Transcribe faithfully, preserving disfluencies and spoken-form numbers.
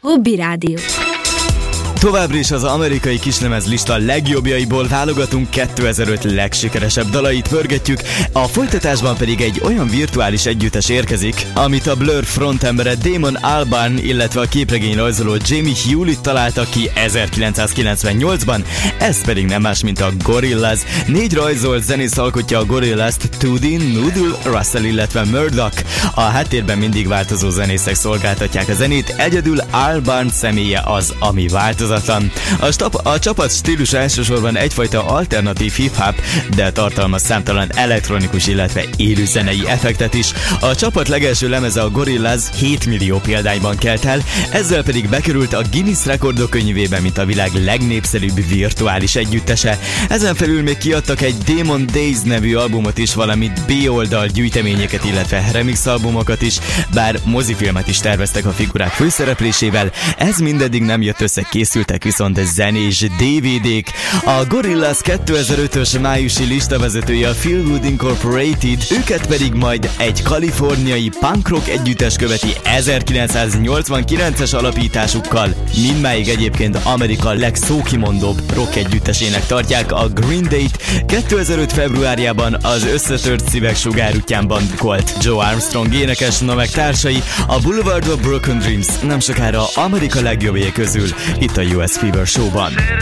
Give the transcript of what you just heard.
Hobby Rádió. Továbbra is az amerikai kislemez lista legjobbjaiból válogatunk kétezer-öt legsikeresebb dalait pörgetjük, a folytatásban pedig egy olyan virtuális együttes érkezik, amit a Blur frontembere Damon Albarn, illetve a képregény rajzoló Jamie Hewlett találtak ki ezerkilencszázkilencvennyolcban, ez pedig nem más, mint a Gorillaz. Négy rajzolt zenész alkotja a Gorillaz-t, Toody, Noodle, Russell, illetve Murdoch. A háttérben mindig változó zenészek szolgáltatják a zenét, egyedül Albarn személye az, ami változatlan. A, stap, a csapat stílusa elsősorban egyfajta alternatív hip-hop, de tartalmaz számtalan elektronikus, illetve élőzenei effektet is. A csapat legelső lemeze, a Gorillaz, hét millió példányban kelt el, ezzel pedig bekerült a Guinness rekordok könyvében, mint a világ legnépszerűbb virtuális együttese. Ezen felül még kiadtak egy Demon Days nevű albumot is, valamint B-oldal gyűjteményeket, illetve remix albumokat is, bár mozifilmet is terveztek a figurák főszereplésével, ez mindeddig nem jött össze, készültek viszont zenés dé vé dék. A Gorillaz kétezer-ötös májusi listavezetője a Feel Good Incorporated, őket pedig majd egy kaliforniai punk rock együttes követi ezerkilencszáznyolcvankilences alapításukkal. Mindmáig egyébként Amerika legszókimondóbb rock együttesének tartják, a Green Day-t kétezer-öt februárjában az Összetört Szívek sugárútján bandukolt. Joe Armstrong énekes, na meg társai a Boulevard of Broken Dreams nem sokára Amerika legjobbjai közül, itt a u es Fever Show-ban.